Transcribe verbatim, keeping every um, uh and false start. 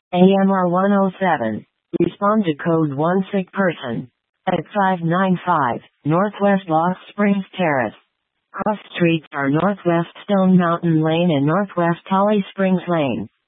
A M R one oh seven. Respond to code one sick person. At five ninety-five, Northwest Lost Springs Terrace. Cross streets are Northwest Stone Mountain Lane and Northwest Holly Springs Lane.